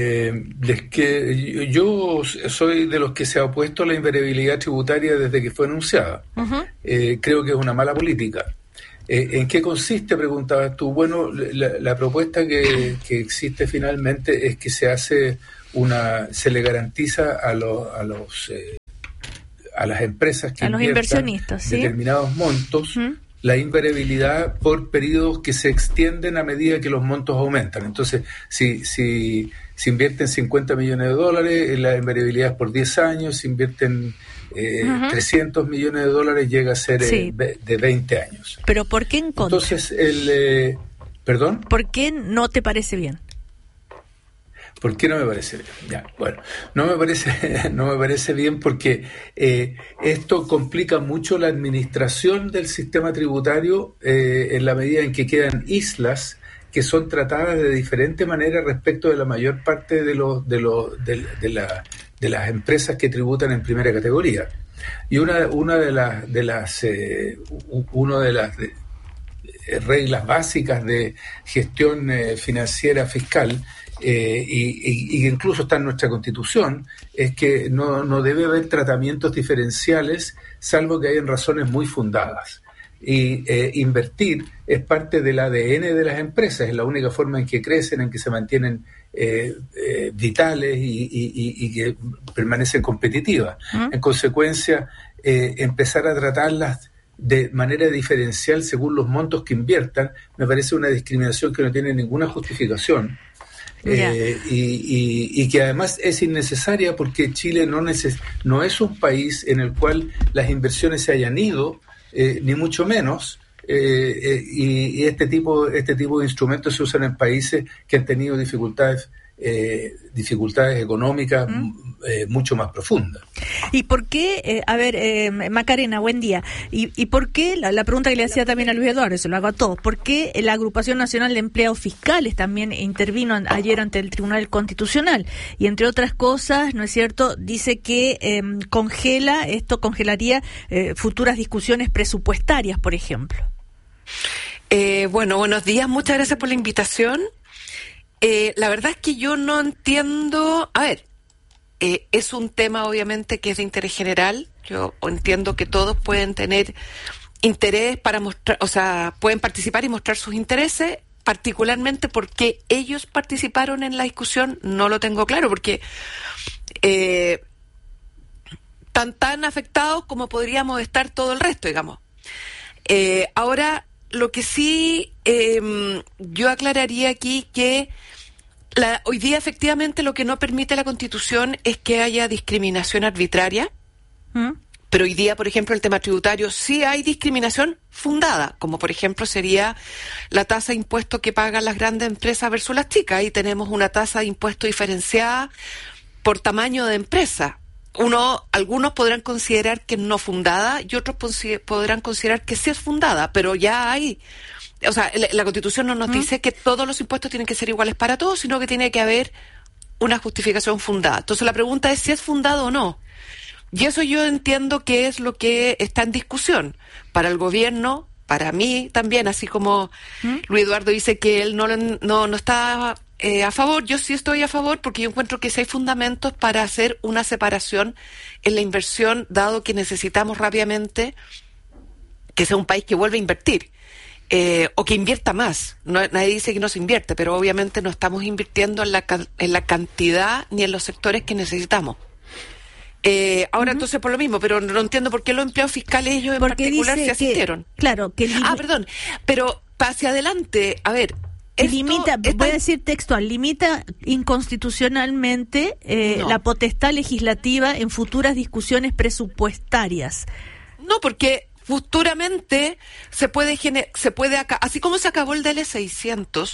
Yo soy de los que se ha opuesto a la invariabilidad tributaria desde que fue anunciada. Uh-huh. Creo que es una mala política. ¿En qué consiste? Preguntabas tú. Bueno, la propuesta que existe finalmente es que se le garantiza a las empresas que a los inversionistas, ¿sí?, determinados montos, uh-huh, la invariabilidad por periodos que se extienden a medida que los montos aumentan. Entonces, si invierten $50 millones, la invariabilidad es por 10 años, si invierten uh-huh, $300 millones, llega a ser de 20 años. ¿Pero por qué en contra? Entonces, ¿perdón? ¿Por qué no te parece bien? ¿Por qué no me parece bien? Ya, bueno, no me parece bien porque esto complica mucho la administración del sistema tributario en la medida en que quedan islas que son tratadas de diferente manera respecto de la mayor parte de las empresas que tributan en primera categoría. Y una de las reglas básicas de gestión financiera fiscal, y incluso está en nuestra Constitución, es que no debe haber tratamientos diferenciales salvo que hayan razones muy fundadas. Y invertir es parte del ADN de las empresas, es la única forma en que crecen, en que se mantienen vitales y que permanecen competitivas. Uh-huh. En consecuencia, empezar a tratarlas de manera diferencial según los montos que inviertan me parece una discriminación que no tiene ninguna justificación. Y que además es innecesaria porque Chile no es un país en el cual las inversiones se hayan ido, ni mucho menos, y este tipo de instrumentos se usan en países que han tenido dificultades económicas mucho más profundas. ¿Y por qué, Macarena, buen día, y por qué, la pregunta que le hacía también a Luis Eduardo, se lo hago a todos, ¿por qué la Agrupación Nacional de Empleados Fiscales también intervino ayer ante el Tribunal Constitucional? Y entre otras cosas, ¿no es cierto?, dice que congelaría futuras discusiones presupuestarias, por ejemplo. Buenos días, muchas gracias por la invitación. La verdad es que yo no entiendo. Es un tema obviamente que es de interés general. Yo entiendo que todos pueden tener interés para mostrar, pueden participar y mostrar sus intereses, particularmente porque ellos participaron en la discusión, no lo tengo claro, porque tan afectados como podríamos estar todo el resto, digamos. Ahora, lo que sí yo aclararía aquí que hoy día efectivamente lo que no permite la Constitución es que haya discriminación arbitraria, pero hoy día, por ejemplo, el tema tributario sí hay discriminación fundada, como por ejemplo sería la tasa de impuesto que pagan las grandes empresas versus las chicas. Ahí tenemos una tasa de impuesto diferenciada por tamaño de empresa. Algunos podrán considerar que no fundada y otros podrán considerar que sí es fundada, pero ya hay. La Constitución no nos dice que todos los impuestos tienen que ser iguales para todos, sino que tiene que haber una justificación fundada. Entonces la pregunta es si es fundado o no. Y eso yo entiendo que es lo que está en discusión. Para el gobierno, para mí también, así como Luis Eduardo dice que él no está a favor, yo sí estoy a favor porque yo encuentro que sí hay fundamentos para hacer una separación en la inversión, dado que necesitamos rápidamente que sea un país que vuelva a invertir. O que invierta más. Nadie dice que no se invierte, pero obviamente no estamos invirtiendo en la cantidad ni en los sectores que necesitamos. Ahora entonces por lo mismo, pero no entiendo por qué los empleados fiscales ellos en particular se asistieron. Perdón, pero hacia adelante, voy a decir textual, limita inconstitucionalmente la potestad legislativa en futuras discusiones presupuestarias. No, porque futuramente se puede así como se acabó el DL 600,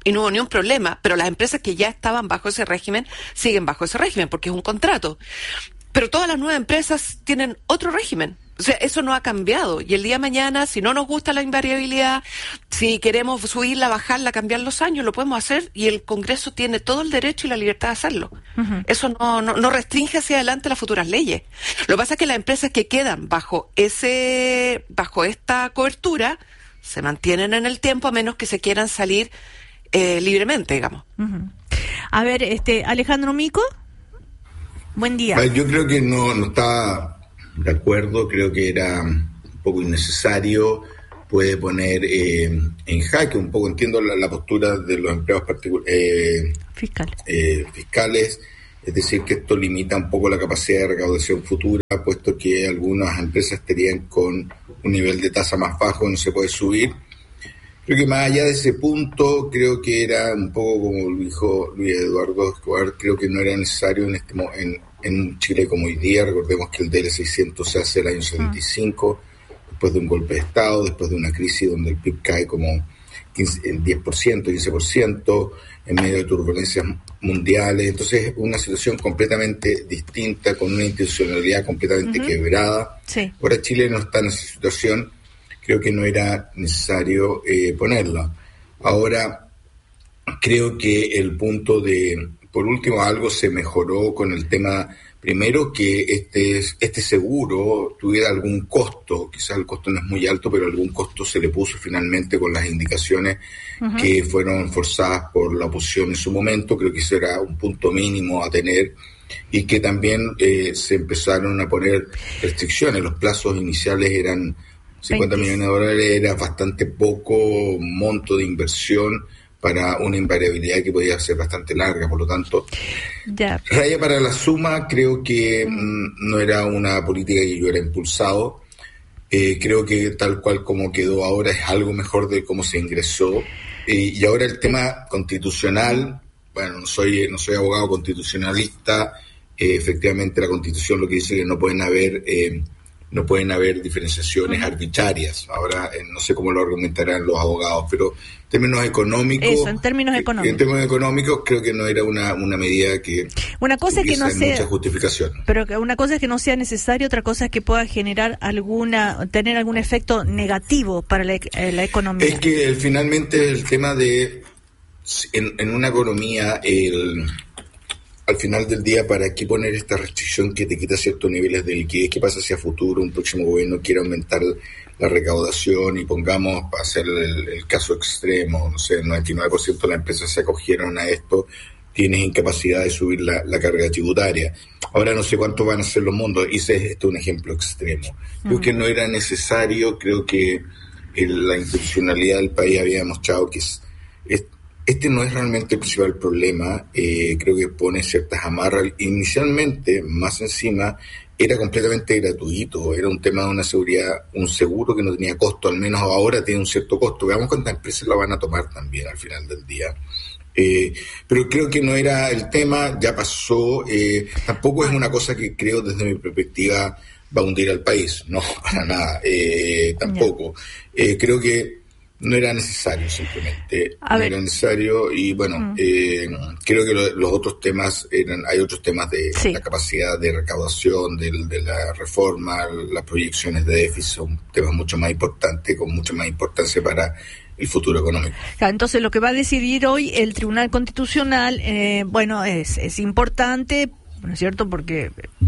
y no hubo ni un problema, pero las empresas que ya estaban bajo ese régimen siguen bajo ese régimen porque es un contrato. Pero todas las nuevas empresas tienen otro régimen. O sea, eso no ha cambiado. Y el día de mañana, si no nos gusta la invariabilidad, si queremos subirla, bajarla, cambiar los años, lo podemos hacer y el Congreso tiene todo el derecho y la libertad de hacerlo. Uh-huh. Eso no restringe hacia adelante las futuras leyes. Lo que pasa es que las empresas que quedan bajo esta cobertura se mantienen en el tiempo a menos que se quieran salir libremente, digamos. Uh-huh. A ver, Alejandro Mico, buen día. Yo creo que no está de acuerdo, creo que era un poco innecesario, puede poner en jaque un poco, entiendo la postura de los empleados fiscales, es decir, que esto limita un poco la capacidad de recaudación futura, puesto que algunas empresas estarían con un nivel de tasa más bajo y no se puede subir. Creo que más allá de ese punto, creo que era un poco como lo dijo Luis Eduardo Escobar, creo que no era necesario en Chile como hoy día. Recordemos que el DL600 se hace el año 75, después de un golpe de Estado, después de una crisis donde el PIB cae como 15%, en medio de turbulencias mundiales. Entonces, una situación completamente distinta, con una institucionalidad completamente quebrada. Sí. Ahora Chile no está en esa situación, creo que no era necesario ponerla. Ahora, creo que el punto por último, algo se mejoró con el tema, primero, que este seguro tuviera algún costo, quizás el costo no es muy alto, pero algún costo se le puso finalmente con las indicaciones que fueron forzadas por la oposición en su momento. Creo que ese era un punto mínimo a tener, y que también se empezaron a poner restricciones. Los plazos iniciales eran 50 millones de dólares, era bastante poco monto de inversión para una invariabilidad que podía ser bastante larga, por lo tanto, raya para la suma. Creo que no era una política que yo hubiera impulsado. Creo que tal cual como quedó ahora es algo mejor de cómo se ingresó. Y ahora el tema constitucional, bueno, no soy abogado constitucionalista, efectivamente la Constitución lo que dice es que no pueden haber diferenciaciones arbitrarias. Ahora, no sé cómo lo argumentarán los abogados, pero en términos económicos... Eso, en términos económicos. En términos económicos creo que no era una medida que... Una cosa es que no sea... mucha justificación. Pero que una cosa es que no sea necesario, otra cosa es que pueda generar tener algún efecto negativo para la economía. Es que finalmente el tema de... En una economía, al final del día, ¿para qué poner esta restricción que te quita ciertos niveles de liquidez? ¿Qué pasa si a futuro un próximo gobierno quiere aumentar la recaudación y pongamos, para hacer el caso extremo, no sé, el 99% de las empresas se acogieron a esto, tienes incapacidad de subir la carga tributaria? Ahora no sé cuánto van a ser los montos, hice un ejemplo extremo. Creo que no era necesario, creo que la institucionalidad del país había demostrado que este no es realmente el principal problema. Creo que pone ciertas amarras. Inicialmente, más encima, era completamente gratuito. Era un tema de una seguridad, un seguro que no tenía costo, al menos ahora tiene un cierto costo. Veamos cuántas empresas lo van a tomar también al final del día. Pero creo que no era el tema, ya pasó. Tampoco es una cosa que creo desde mi perspectiva va a hundir al país. No, para nada. Tampoco. Creo que no era necesario, simplemente. Era necesario, y bueno, creo que los otros temas hay otros temas de la capacidad de recaudación, de la reforma, las proyecciones de déficit son temas mucho más importantes, con mucha más importancia para el futuro económico. Entonces, lo que va a decidir hoy el Tribunal Constitucional, es importante, ¿no es cierto?, porque...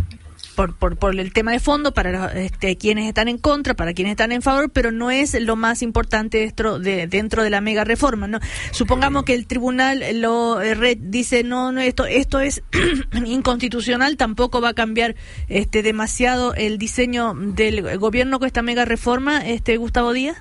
Por el tema de fondo, para quienes están en contra, para quienes están en favor, pero no es lo más importante dentro de la mega reforma, ¿no? Supongamos que el tribunal dice no, esto es inconstitucional, tampoco va a cambiar demasiado el diseño del gobierno con esta mega reforma, Gustavo Díaz.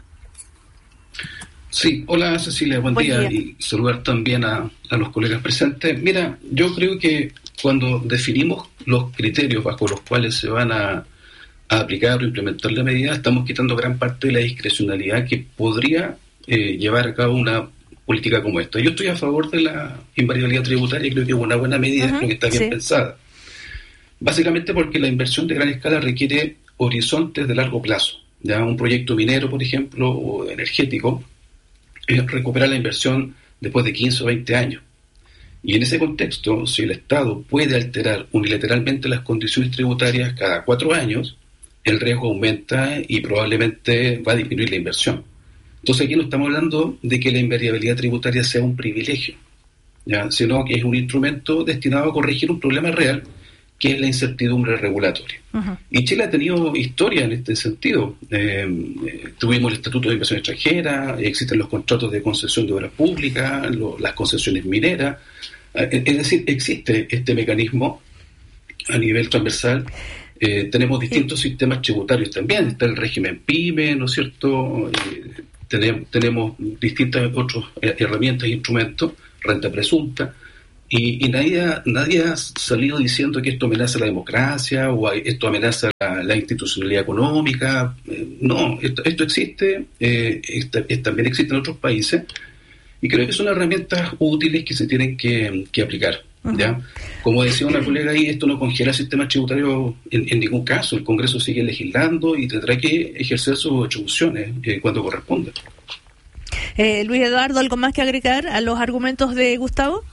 Sí, hola Cecilia, buen día, y saludar también a los colegas presentes. Mira, yo creo que cuando definimos los criterios bajo los cuales se van a aplicar o implementar la medida, estamos quitando gran parte de la discrecionalidad que podría llevar a cabo una política como esta. Yo estoy a favor de la invariabilidad tributaria, creo que es una buena medida, creo que está bien pensada. Básicamente porque la inversión de gran escala requiere horizontes de largo plazo. Ya un proyecto minero, por ejemplo, o energético, recuperar la inversión después de 15 o 20 años. Y en ese contexto, si el Estado puede alterar unilateralmente las condiciones tributarias cada 4 años, el riesgo aumenta y probablemente va a disminuir la inversión. Entonces aquí no estamos hablando de que la invariabilidad tributaria sea un privilegio, ¿ya? Sino que es un instrumento destinado a corregir un problema real, que es la incertidumbre regulatoria. Uh-huh. Y Chile ha tenido historia en este sentido. Tuvimos el Estatuto de Inversión Extranjera, existen los contratos de concesión de obras públicas, las concesiones mineras. Es decir, existe este mecanismo a nivel transversal. Tenemos distintos sistemas tributarios también. Está el régimen PYME, ¿no es cierto? Tenemos distintas otras herramientas e instrumentos, renta presunta. Y nadie ha salido diciendo que esto amenaza la democracia o esto amenaza la institucionalidad económica. No, esto existe, también existe en otros países, y creo que son herramientas útiles que se tienen que aplicar. ¿Ya? Como decía una colega ahí, esto no congela el sistema tributario en ningún caso. El Congreso sigue legislando y tendrá que ejercer sus atribuciones cuando corresponda. Luis Eduardo, ¿algo más que agregar a los argumentos de Gustavo?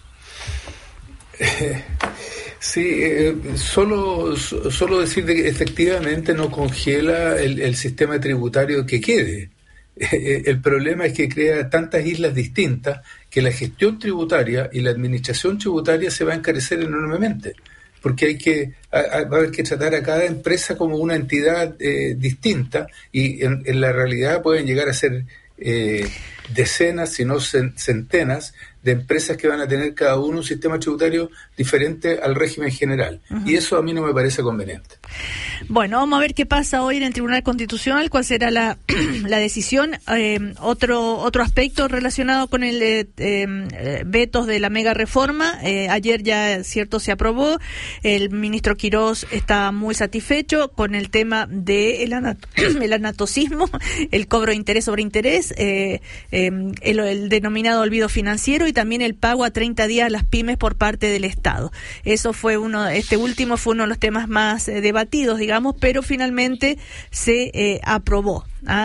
Sí, solo decir que efectivamente no congela el sistema tributario que quede. El problema es que crea tantas islas distintas que la gestión tributaria y la administración tributaria se va a encarecer enormemente, porque va a haber que tratar a cada empresa como una entidad distinta, y en la realidad pueden llegar a ser decenas, si no centenas, de empresas que van a tener cada uno un sistema tributario diferente al régimen general. Uh-huh. Y eso a mí no me parece conveniente. Bueno, vamos a ver qué pasa hoy en el Tribunal Constitucional, cuál será la decisión. Otro aspecto relacionado con el vetos de la mega reforma. Ayer ya, cierto, se aprobó. El ministro Quirós está muy satisfecho con el tema de el anatocismo, el cobro de interés sobre interés, el denominado olvido financiero, y también el pago a 30 días a las pymes por parte del Estado. Eso fue este último fue uno de los temas más debatidos, digamos, pero finalmente se aprobó.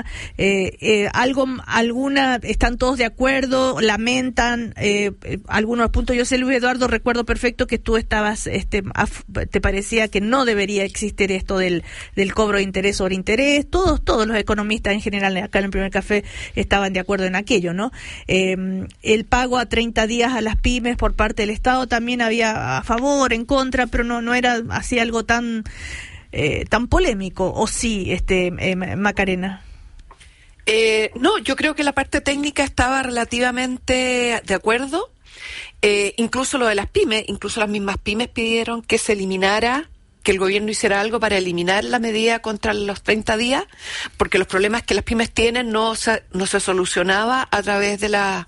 Están todos de acuerdo, lamentan algunos puntos. Yo sé, Luis Eduardo, recuerdo perfecto que tú estabas, te parecía que no debería existir esto del cobro de interés sobre interés. Todos los economistas en general acá en el Primer Café estaban de acuerdo en aquello, ¿no? El pago a 30 días a las pymes por parte del Estado también había a favor, en contra, pero no era así algo tan polémico, ¿o sí, Macarena? No, yo creo que la parte técnica estaba relativamente de acuerdo. Incluso lo de las pymes, incluso las mismas pymes pidieron que se eliminara, que el gobierno hiciera algo para eliminar la medida contra los 30 días, porque los problemas que las pymes tienen no se solucionaba a través de la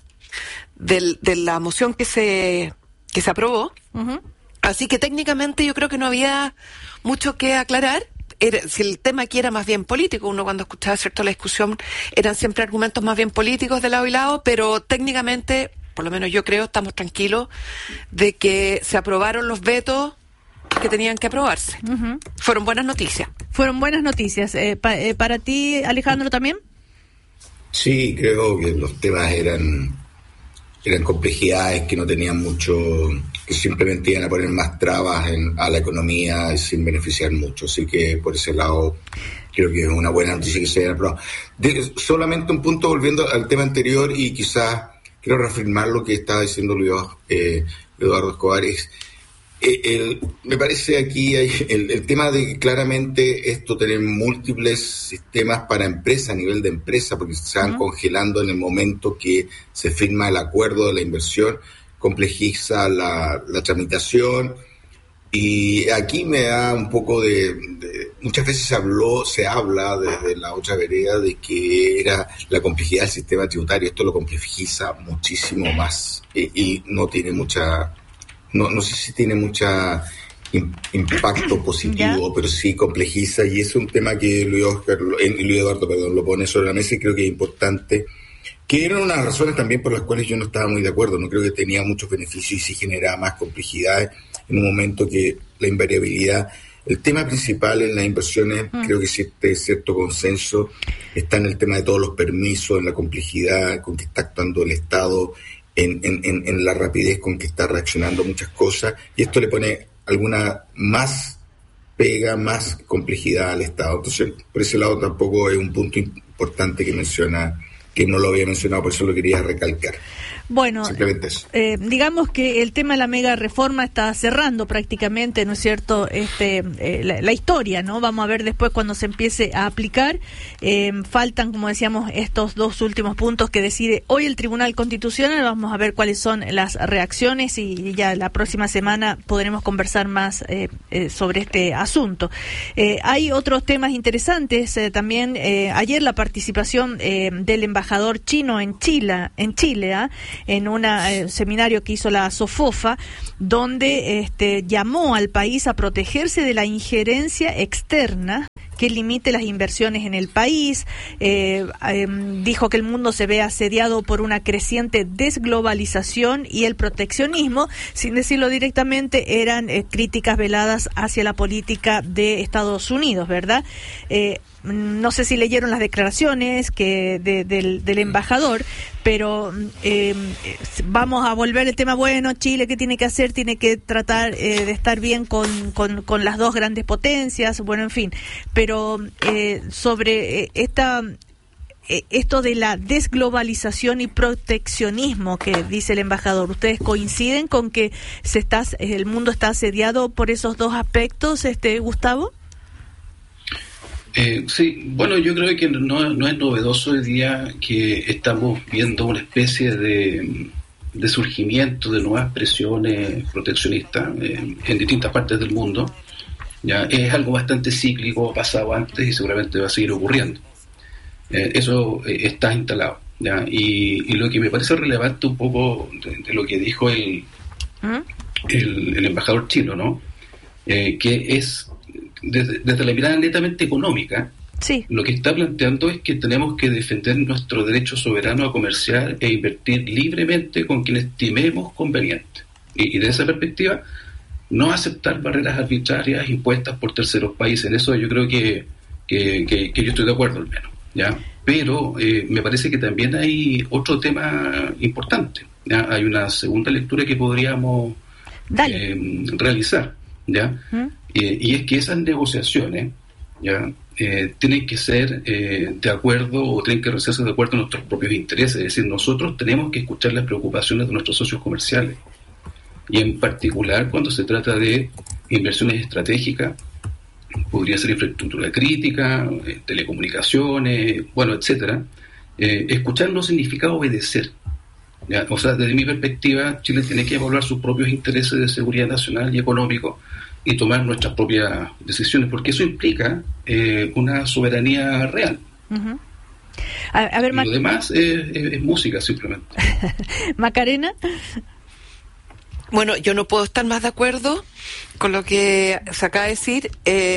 moción que se aprobó. Uh-huh. Así que técnicamente yo creo que no había mucho que aclarar. Si el tema aquí era más bien político, uno cuando escuchaba, ¿cierto?, la discusión, eran siempre argumentos más bien políticos de lado y lado, pero técnicamente, por lo menos yo creo, estamos tranquilos de que se aprobaron los vetos que tenían que aprobarse. Uh-huh. Fueron buenas noticias. Fueron buenas noticias. ¿Para ti, Alejandro, también? Sí, creo que los temas eran complejidades que no tenían mucho, que simplemente iban a poner más trabas a la economía sin beneficiar mucho. Así que por ese lado creo que es una buena noticia que se hayan aprobado. Solamente un punto, volviendo al tema anterior, y quizás quiero reafirmar lo que estaba diciendo Eduardo Escobar, me parece aquí el tema de claramente esto, tener múltiples sistemas para empresa, a nivel de empresa, porque se van congelando en el momento que se firma el acuerdo de la inversión, complejiza la tramitación, y aquí me da un poco muchas veces se habla desde la otra vereda de que era la complejidad del sistema tributario. Esto lo complejiza muchísimo más, y no tiene no sé si tiene mucha impacto positivo, pero sí complejiza, y es un tema que Luis Eduardo lo pone sobre la mesa, y creo que es importante, que eran unas razones también por las cuales yo no estaba muy de acuerdo. No creo que tenía muchos beneficios y sí generaba más complejidades en un momento que la invariabilidad, el tema principal en las inversiones, creo que existe cierto consenso, está en el tema de todos los permisos, en la complejidad con que está actuando el Estado en la rapidez con que está reaccionando muchas cosas, y esto le pone alguna más pega, más complejidad al Estado. Entonces, por ese lado tampoco es un punto importante que menciona, que no lo había mencionado, por eso lo quería recalcar. Bueno, simplemente eso. Digamos que el tema de la mega reforma está cerrando prácticamente, ¿no es cierto?, la historia, ¿no? Vamos a ver después cuando se empiece a aplicar. Faltan, como decíamos, estos dos últimos puntos que decide hoy el Tribunal Constitucional. Vamos a ver cuáles son las reacciones y ya la próxima semana podremos conversar más sobre este asunto. Hay otros temas interesantes también. Ayer la participación del embajador chino en Chile, en un seminario que hizo la SOFOFA, donde llamó al país a protegerse de la injerencia externa que limite las inversiones en el país. Dijo que el mundo se ve asediado por una creciente desglobalización y el proteccionismo. Sin decirlo directamente, eran críticas veladas hacia la política de Estados Unidos, ¿verdad? No sé si leyeron las declaraciones del embajador, pero vamos a volver el tema. Bueno, Chile, ¿qué tiene que hacer? Tiene que tratar de estar bien con las dos grandes potencias, bueno, en fin. Pero sobre esto de la desglobalización y proteccionismo que dice el embajador, ¿ustedes coinciden con que el mundo está asediado por esos dos aspectos, Gustavo? Sí, bueno, yo creo que no es novedoso hoy día que estamos viendo una especie de surgimiento de nuevas presiones proteccionistas en distintas partes del mundo. Ya es algo bastante cíclico, ha pasado antes y seguramente va a seguir ocurriendo. Eso está instalado, ¿ya? Y lo que me parece relevante un poco de lo que dijo el embajador chino, ¿no? Que es desde la mirada netamente económica, sí, lo que está planteando es que tenemos que defender nuestro derecho soberano a comerciar e invertir libremente con quien estimemos conveniente. Y de esa perspectiva, no aceptar barreras arbitrarias impuestas por terceros países. En eso yo creo que yo estoy de acuerdo, al menos, ¿ya? Pero me parece que también hay otro tema importante, ¿ya? Hay una segunda lectura que podríamos realizar, ¿ya? Y es que esas negociaciones, ¿ya? Tienen que ser de acuerdo, o tienen que realizarse de acuerdo a nuestros propios intereses. Es decir, nosotros tenemos que escuchar las preocupaciones de nuestros socios comerciales, y en particular cuando se trata de inversiones estratégicas, podría ser infraestructura crítica, telecomunicaciones, bueno, etcétera. Escuchar no significa obedecer, ¿ya? O sea, desde mi perspectiva, Chile tiene que evaluar sus propios intereses de seguridad nacional y económico y tomar nuestras propias decisiones, porque eso implica una soberanía real. Uh-huh. A ver, y lo demás es música, simplemente. Macarena. Bueno, yo no puedo estar más de acuerdo con lo que se acaba de decir.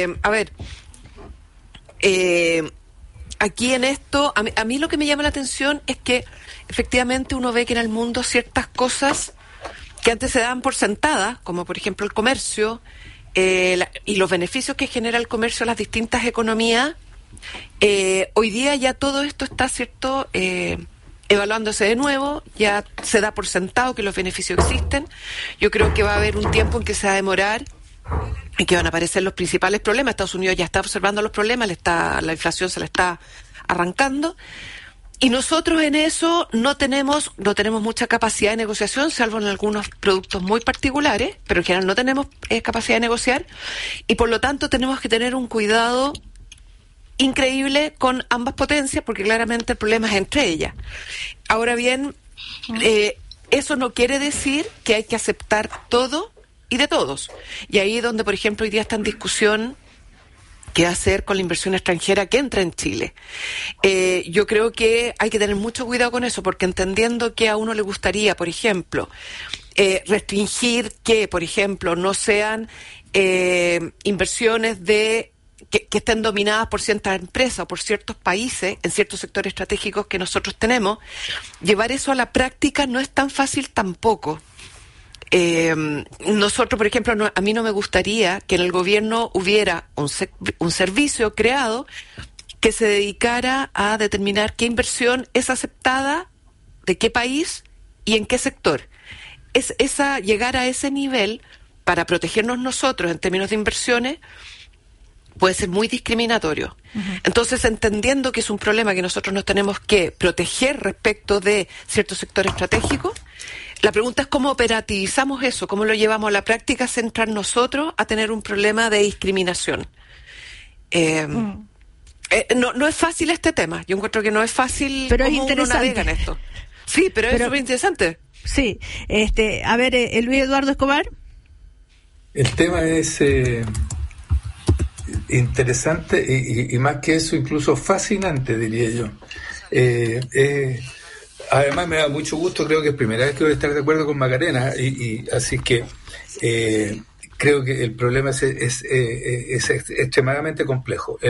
Aquí en esto, a mí lo que me llama la atención es que efectivamente uno ve que en el mundo ciertas cosas que antes se daban por sentadas, como por ejemplo el comercio, y los beneficios que genera el comercio a las distintas economías, hoy día ya todo esto está, ¿cierto?, evaluándose de nuevo, ya se da por sentado que los beneficios existen. Yo creo que va a haber un tiempo en que se va a demorar y que van a aparecer los principales problemas. Estados Unidos ya está observando los problemas, la inflación se le está arrancando, y nosotros en eso no tenemos mucha capacidad de negociación, salvo en algunos productos muy particulares, pero en general no tenemos capacidad de negociar, y por lo tanto tenemos que tener un cuidado increíble con ambas potencias, porque claramente el problema es entre ellas. Ahora bien, eso no quiere decir que hay que aceptar todo y de todos. Y ahí es donde, por ejemplo, hoy día está en discusión qué hacer con la inversión extranjera que entra en Chile. Yo creo que hay que tener mucho cuidado con eso, porque entendiendo que a uno le gustaría, por ejemplo, restringir que, por ejemplo, no sean inversiones que estén dominadas por ciertas empresas o por ciertos países en ciertos sectores estratégicos que nosotros tenemos, llevar eso a la práctica no es tan fácil tampoco. Nosotros, por ejemplo, a mí no me gustaría que en el gobierno hubiera un servicio creado que se dedicara a determinar qué inversión es aceptada, de qué país y en qué sector. Llegar a ese nivel para protegernos nosotros en términos de inversiones puede ser muy discriminatorio. Entonces, entendiendo que es un problema que nosotros nos tenemos que proteger respecto de ciertos sectores estratégicos, la pregunta es cómo operativizamos eso, cómo lo llevamos a la práctica, centrar nosotros a tener un problema de discriminación. No es fácil este tema. Yo encuentro que no es fácil, pero cómo uno navega en esto. Sí, pero es súper interesante. Sí. A ver, Luis Eduardo Escobar. El tema es interesante y más que eso, incluso fascinante, diría yo. Además me da mucho gusto, creo que es primera vez que voy a estar de acuerdo con Macarena, y así que creo que el problema es extremadamente complejo.